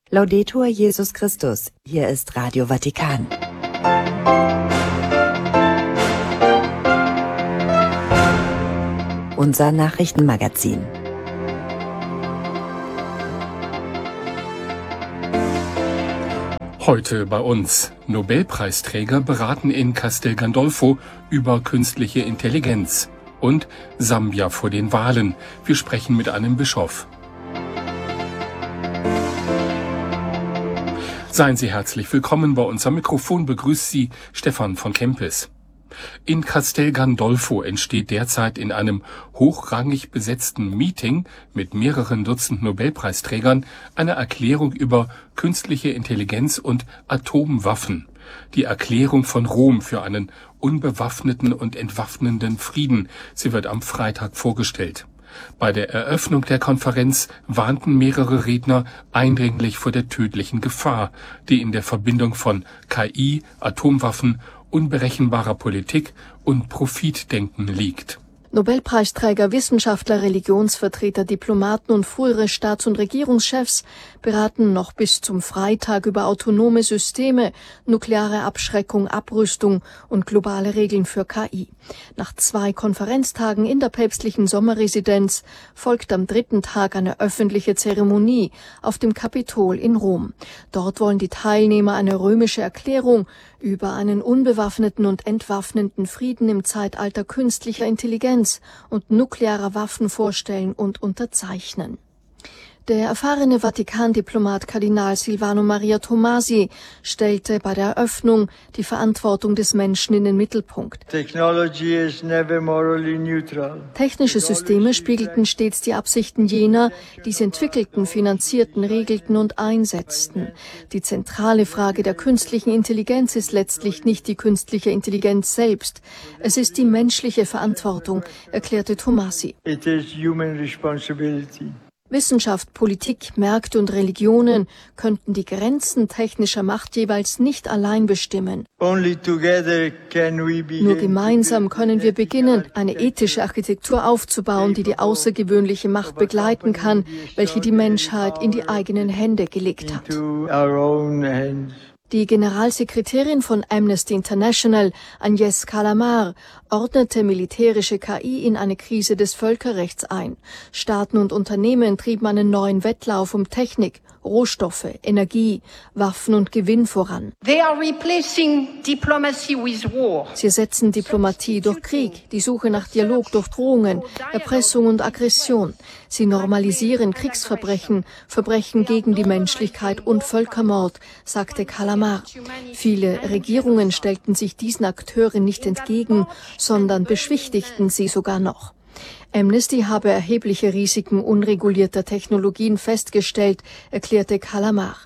Laudetur Jesus Christus, hier ist Radio Vatikan. Unser Nachrichtenmagazin. Heute bei uns. Nobelpreisträger beraten in Castel Gandolfo über künstliche Intelligenz. Und Sambia vor den Wahlen. Wir sprechen mit einem Bischof. Seien Sie herzlich willkommen. Bei uns am Mikrofon begrüßt Sie Stefan von Kempis. In Castel Gandolfo entsteht derzeit in einem hochrangig besetzten Meeting mit mehreren Dutzend Nobelpreisträgern eine Erklärung über künstliche Intelligenz und Atomwaffen. Die Erklärung von Rom für einen unbewaffneten und entwaffnenden Frieden. Sie wird am Freitag vorgestellt. Bei der Eröffnung der Konferenz warnten mehrere Redner eindringlich vor der tödlichen Gefahr, die in der Verbindung von KI, Atomwaffen, unberechenbarer Politik und Profitdenken liegt. Nobelpreisträger, Wissenschaftler, Religionsvertreter, Diplomaten und frühere Staats- und Regierungschefs beraten noch bis zum Freitag über autonome Systeme, nukleare Abschreckung, Abrüstung und globale Regeln für KI. Nach 2 Konferenztagen in der päpstlichen Sommerresidenz folgt am 3. Tag eine öffentliche Zeremonie auf dem Kapitol in Rom. Dort wollen die Teilnehmer eine römische Erklärung über einen unbewaffneten und entwaffnenden Frieden im Zeitalter künstlicher Intelligenz und nuklearer Waffen vorstellen und unterzeichnen. Der erfahrene Vatikan-Diplomat Kardinal Silvano Maria Tomasi stellte bei der Eröffnung die Verantwortung des Menschen in den Mittelpunkt. Technische Systeme spiegelten stets die Absichten jener, die sie entwickelten, finanzierten, regelten und einsetzten. Die zentrale Frage der künstlichen Intelligenz ist letztlich nicht die künstliche Intelligenz selbst. Es ist die menschliche Verantwortung, erklärte Tomasi. Wissenschaft, Politik, Märkte und Religionen könnten die Grenzen technischer Macht jeweils nicht allein bestimmen. Nur gemeinsam können wir beginnen, eine ethische Architektur aufzubauen, die die außergewöhnliche Macht begleiten kann, welche die Menschheit in die eigenen Hände gelegt hat. Die Generalsekretärin von Amnesty International, Agnès Callamard, ordnete militärische KI in eine Krise des Völkerrechts ein. Staaten und Unternehmen trieben einen neuen Wettlauf um Technik, Rohstoffe, Energie, Waffen und Gewinn voran. Sie ersetzen Diplomatie durch Krieg, die Suche nach Dialog durch Drohungen, Erpressung und Aggression. Sie normalisieren Kriegsverbrechen, Verbrechen gegen die Menschlichkeit und Völkermord, sagte Callamard. Viele Regierungen stellten sich diesen Akteuren nicht entgegen, sondern beschwichtigten sie sogar noch. Amnesty habe erhebliche Risiken unregulierter Technologien festgestellt, erklärte Callamard.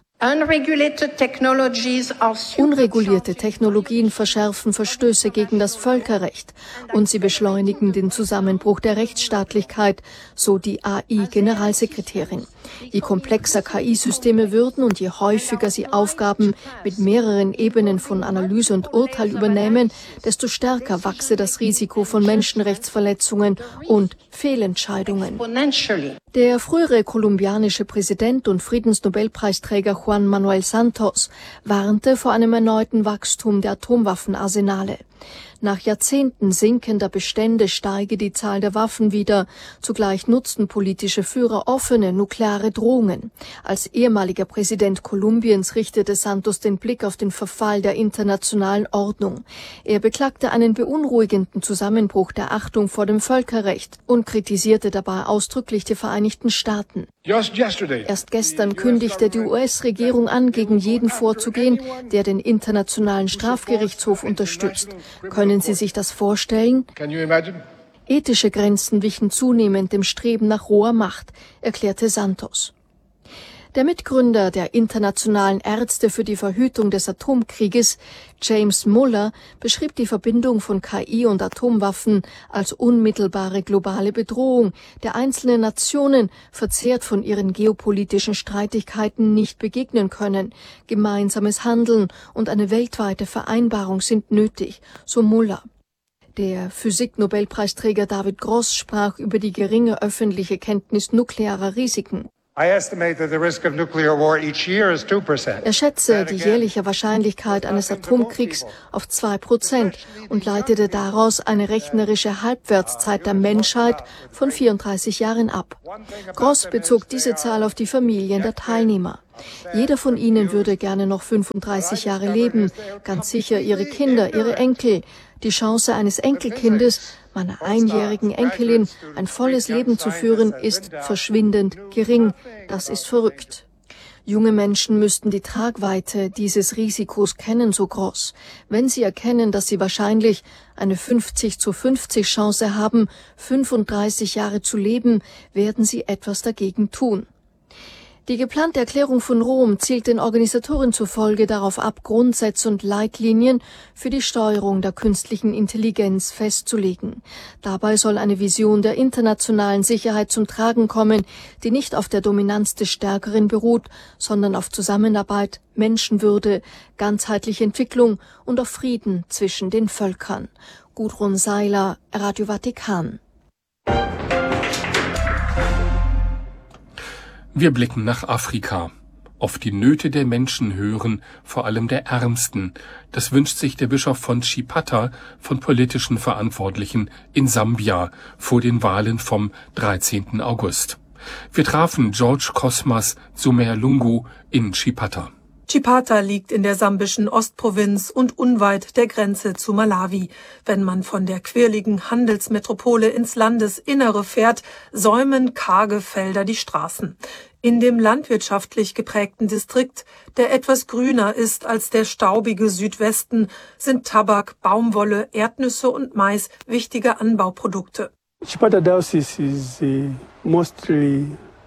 Unregulierte Technologien verschärfen Verstöße gegen das Völkerrecht und sie beschleunigen den Zusammenbruch der Rechtsstaatlichkeit, so die AI-Generalsekretärin. Je komplexer KI-Systeme würden und je häufiger sie Aufgaben mit mehreren Ebenen von Analyse und Urteil übernehmen, desto stärker wachse das Risiko von Menschenrechtsverletzungen und Fehlentscheidungen. Der frühere kolumbianische Präsident und Friedensnobelpreisträger Juan Manuel Santos warnte vor einem erneuten Wachstum der Atomwaffenarsenale. Nach Jahrzehnten sinkender Bestände steige die Zahl der Waffen wieder. Zugleich nutzten politische Führer offene nukleare Drohungen. Als ehemaliger Präsident Kolumbiens richtete Santos den Blick auf den Verfall der internationalen Ordnung. Er beklagte einen beunruhigenden Zusammenbruch der Achtung vor dem Völkerrecht und kritisierte dabei ausdrücklich die Vereinigten Staaten. Erst gestern kündigte die US-Regierung an, gegen jeden vorzugehen, der den Internationalen Strafgerichtshof unterstützt. Können Sie sich das vorstellen? Ethische Grenzen wichen zunehmend dem Streben nach roher Macht, erklärte Santos. Der Mitgründer der Internationalen Ärzte für die Verhütung des Atomkrieges, James Muller, beschrieb die Verbindung von KI und Atomwaffen als unmittelbare globale Bedrohung, der einzelne Nationen, verzehrt von ihren geopolitischen Streitigkeiten, nicht begegnen können. Gemeinsames Handeln und eine weltweite Vereinbarung sind nötig, so Muller. Der Physik-Nobelpreisträger David Gross sprach über die geringe öffentliche Kenntnis nuklearer Risiken. Er schätze die jährliche Wahrscheinlichkeit eines Atomkriegs auf 2% und leitete daraus eine rechnerische Halbwertszeit der Menschheit von 34 Jahren ab. Gross bezog diese Zahl auf die Familien der Teilnehmer. Jeder von ihnen würde gerne noch 35 Jahre leben, ganz sicher ihre Kinder, ihre Enkel. Die Chance eines Enkelkindes, meiner einjährigen Enkelin, ein volles Leben zu führen, ist verschwindend gering. Das ist verrückt. Junge Menschen müssten die Tragweite dieses Risikos kennen, so Gross. Wenn sie erkennen, dass sie wahrscheinlich eine 50-50 Chance haben, 35 Jahre zu leben, werden sie etwas dagegen tun. Die geplante Erklärung von Rom zielt den Organisatoren zufolge darauf ab, Grundsätze und Leitlinien für die Steuerung der künstlichen Intelligenz festzulegen. Dabei soll eine Vision der internationalen Sicherheit zum Tragen kommen, die nicht auf der Dominanz des Stärkeren beruht, sondern auf Zusammenarbeit, Menschenwürde, ganzheitliche Entwicklung und auf Frieden zwischen den Völkern. Gudrun Seiler, Radio Vatikan. Wir blicken nach Afrika. Auf die Nöte der Menschen hören, vor allem der Ärmsten. Das wünscht sich der Bischof von Chipata von politischen Verantwortlichen in Sambia vor den Wahlen vom 13. August. Wir trafen George Cosmas Sumerlungu in Chipata. Chipata liegt in der sambischen Ostprovinz und unweit der Grenze zu Malawi. Wenn man von der quirligen Handelsmetropole ins Landesinnere fährt, säumen karge Felder die Straßen. In dem landwirtschaftlich geprägten Distrikt, der etwas grüner ist als der staubige Südwesten, sind Tabak, Baumwolle, Erdnüsse und Mais wichtige Anbauprodukte. Chipata Diocese is mostly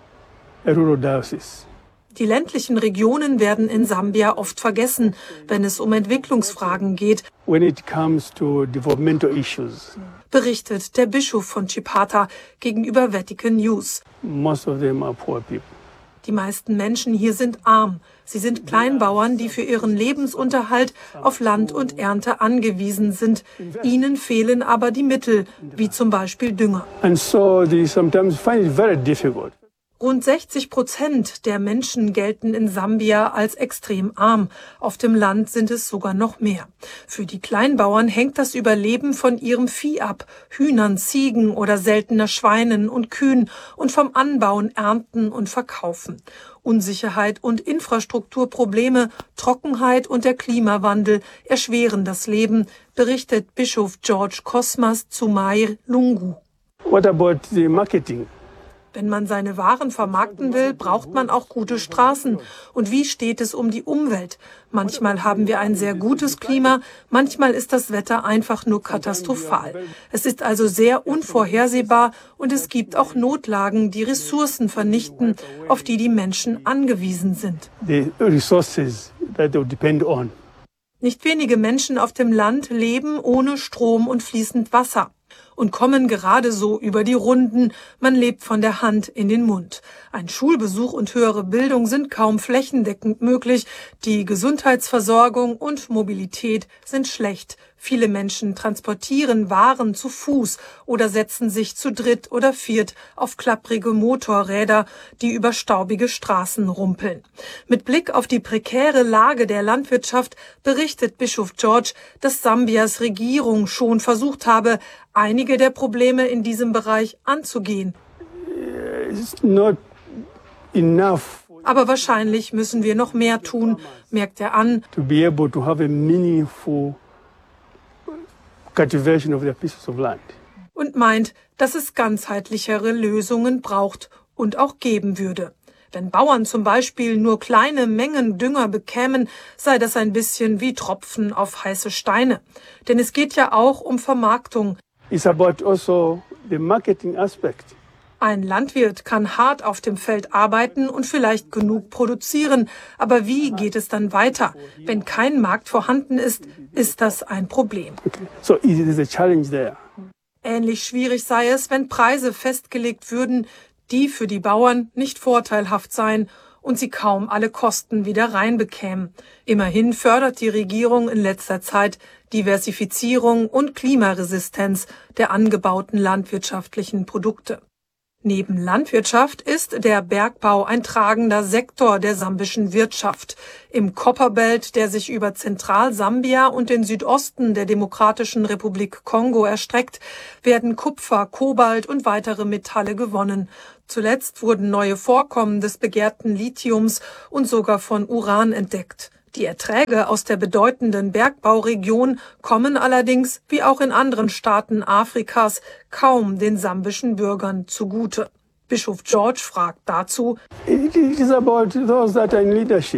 a rural diocese. Die ländlichen Regionen werden in Sambia oft vergessen, wenn es um Entwicklungsfragen geht, When it comes to developmental issues, berichtet der Bischof von Chipata gegenüber Vatican News. most of them are poor people. Die meisten Menschen hier sind arm. Sie sind Kleinbauern, die für ihren Lebensunterhalt auf Land und Ernte angewiesen sind. Ihnen fehlen aber die Mittel, wie zum Beispiel Dünger. And so they sometimes find it very difficult. Rund 60% der Menschen gelten in Sambia als extrem arm. Auf dem Land sind es sogar noch mehr. Für die Kleinbauern hängt das Überleben von ihrem Vieh ab, Hühnern, Ziegen oder seltener Schweinen und Kühen und vom Anbauen, Ernten und Verkaufen. Unsicherheit und Infrastrukturprobleme, Trockenheit und der Klimawandel erschweren das Leben, berichtet Bischof George Cosmas Sumerlungu. What about the marketing? Wenn man seine Waren vermarkten will, braucht man auch gute Straßen. Und wie steht es um die Umwelt? Manchmal haben wir ein sehr gutes Klima, manchmal ist das Wetter einfach nur katastrophal. Es ist also sehr unvorhersehbar und es gibt auch Notlagen, die Ressourcen vernichten, auf die die Menschen angewiesen sind. The resources that they depend on. Nicht wenige Menschen auf dem Land leben ohne Strom und fließend Wasser und kommen gerade so über die Runden. Man lebt von der Hand in den Mund. Ein Schulbesuch und höhere Bildung sind kaum flächendeckend möglich. Die Gesundheitsversorgung und Mobilität sind schlecht. Viele Menschen transportieren Waren zu Fuß oder setzen sich zu dritt oder viert auf klapprige Motorräder, die über staubige Straßen rumpeln. Mit Blick auf die prekäre Lage der Landwirtschaft berichtet Bischof George, dass Sambias Regierung schon versucht habe, einige der Probleme in diesem Bereich anzugehen. It's not enough Aber wahrscheinlich müssen wir noch mehr tun, merkt er an. to be able to have a meaningful cultivation of their pieces of land. Und meint, dass es ganzheitlichere Lösungen braucht und auch geben würde. Wenn Bauern zum Beispiel nur kleine Mengen Dünger bekämen, sei das ein bisschen wie Tropfen auf heiße Steine. Denn es geht ja auch um Vermarktung. It's about also the marketing aspect. Ein Landwirt kann hart auf dem Feld arbeiten und vielleicht genug produzieren. Aber wie geht es dann weiter? Wenn kein Markt vorhanden ist, ist das ein Problem. So there's a challenge there. Ähnlich schwierig sei es, wenn Preise festgelegt würden, die für die Bauern nicht vorteilhaft seien und sie kaum alle Kosten wieder reinbekämen. Immerhin fördert die Regierung in letzter Zeit Diversifizierung und Klimaresistenz der angebauten landwirtschaftlichen Produkte. Neben Landwirtschaft ist der Bergbau ein tragender Sektor der sambischen Wirtschaft. Im Copperbelt, der sich über Zentral-Sambia und den Südosten der Demokratischen Republik Kongo erstreckt, werden Kupfer, Kobalt und weitere Metalle gewonnen. Zuletzt wurden neue Vorkommen des begehrten Lithiums und sogar von Uran entdeckt. Die Erträge aus der bedeutenden Bergbauregion kommen allerdings, wie auch in anderen Staaten Afrikas, kaum den sambischen Bürgern zugute. Bischof George fragt dazu: It is about those that are in leadership.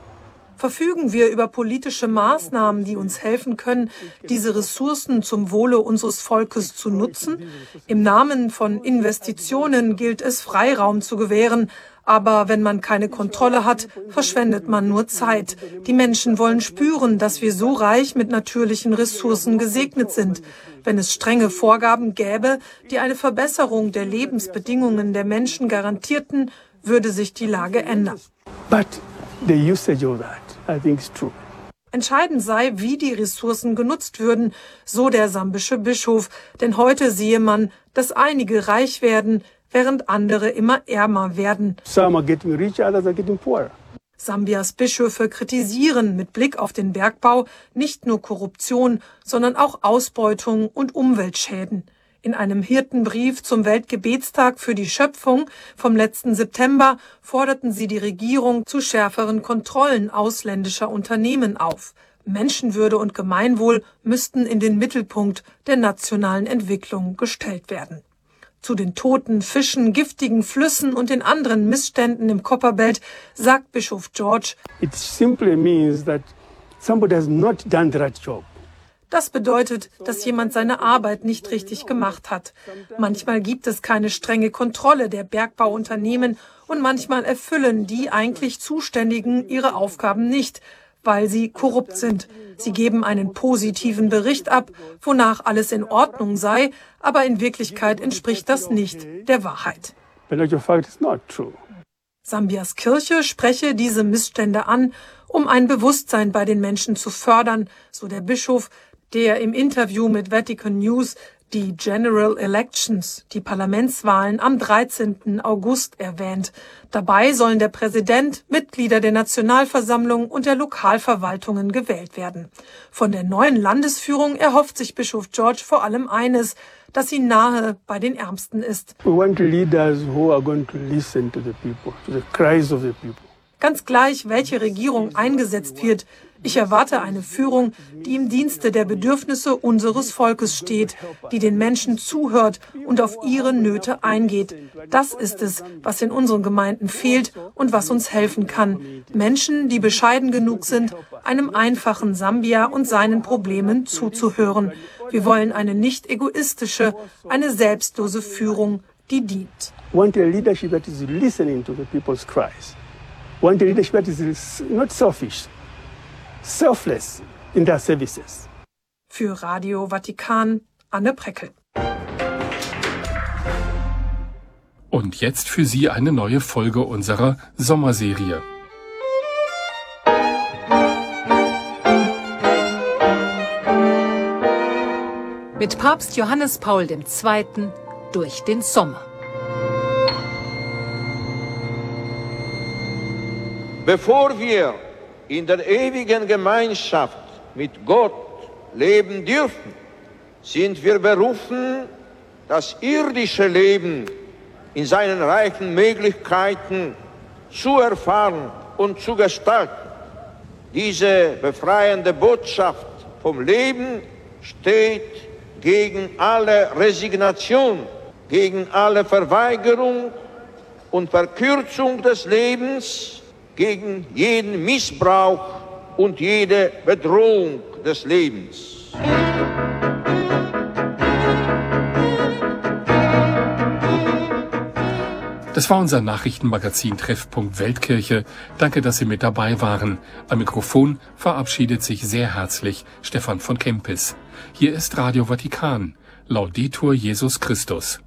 Verfügen wir über politische Maßnahmen, die uns helfen können, diese Ressourcen zum Wohle unseres Volkes zu nutzen? Im Namen von Investitionen gilt es, Freiraum zu gewähren. Aber wenn man keine Kontrolle hat, verschwendet man nur Zeit. Die Menschen wollen spüren, dass wir so reich mit natürlichen Ressourcen gesegnet sind. Wenn es strenge Vorgaben gäbe, die eine Verbesserung der Lebensbedingungen der Menschen garantierten, würde sich die Lage ändern. But the usage of that, I think, is true. Entscheidend sei, wie die Ressourcen genutzt würden, so der sambische Bischof. Denn heute sehe man, dass einige reich werden, während andere immer ärmer werden. Some are getting richer, others are getting poorer. Sambias Bischöfe kritisieren mit Blick auf den Bergbau nicht nur Korruption, sondern auch Ausbeutung und Umweltschäden. In einem Hirtenbrief zum Weltgebetstag für die Schöpfung vom letzten September forderten sie die Regierung zu schärferen Kontrollen ausländischer Unternehmen auf. Menschenwürde und Gemeinwohl müssten in den Mittelpunkt der nationalen Entwicklung gestellt werden. Zu den toten Fischen, giftigen Flüssen und den anderen Missständen im Copperbelt sagt Bischof George: It simply means that somebody has not done the right job. Das bedeutet, dass jemand seine Arbeit nicht richtig gemacht hat. Manchmal gibt es keine strenge Kontrolle der Bergbauunternehmen und manchmal erfüllen die eigentlich Zuständigen ihre Aufgaben nicht, weil sie korrupt sind. Sie geben einen positiven Bericht ab, wonach alles in Ordnung sei, aber in Wirklichkeit entspricht das nicht der Wahrheit. But in fact, it's not true. Sambias Kirche spreche diese Missstände an, um ein Bewusstsein bei den Menschen zu fördern, so der Bischof, der im Interview mit Vatican News die General Elections, die Parlamentswahlen am 13. August erwähnt. Dabei sollen der Präsident, Mitglieder der Nationalversammlung und der Lokalverwaltungen gewählt werden. Von der neuen Landesführung erhofft sich Bischof George vor allem eines, dass sie nahe bei den Ärmsten ist. We want leaders who are going to listen to the people, to the cries of the people. Ganz gleich, welche Regierung eingesetzt wird, ich erwarte eine Führung, die im Dienste der Bedürfnisse unseres Volkes steht, die den Menschen zuhört und auf ihre Nöte eingeht. Das ist es, was in unseren Gemeinden fehlt und was uns helfen kann. Menschen, die bescheiden genug sind, einem einfachen Sambia und seinen Problemen zuzuhören. Wir wollen eine nicht egoistische, eine selbstlose Führung, die dient. We want a leadership that is listening to the people's cries. We want a leadership that is not selfish. Selfless in their services. Für Radio Vatikan, Anne Preckel. Und jetzt für Sie eine neue Folge unserer Sommerserie. Mit Papst Johannes Paul II. Durch den Sommer. Bevor wir in der ewigen Gemeinschaft mit Gott leben dürfen, sind wir berufen, das irdische Leben in seinen reichen Möglichkeiten zu erfahren und zu gestalten. Diese befreiende Botschaft vom Leben steht gegen alle Resignation, gegen alle Verweigerung und Verkürzung des Lebens, gegen jeden Missbrauch und jede Bedrohung des Lebens. Das war unser Nachrichtenmagazin Treffpunkt Weltkirche. Danke, dass Sie mit dabei waren. Am Mikrofon verabschiedet sich sehr herzlich Stefan von Kempis. Hier ist Radio Vatikan. Laudetur Jesus Christus.